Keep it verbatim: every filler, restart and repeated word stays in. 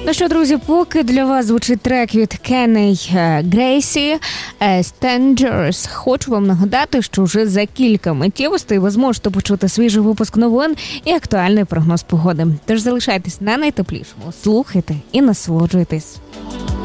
Ну що, друзі, поки для вас звучить трек від Кенні Грейсі «Strangers», хочу вам нагадати, що вже за кілька миттєвостей ви зможете почути свіжий випуск новин і актуальний прогноз погоди. Тож залишайтесь на найтеплішому, слухайте і насолоджуйтесь.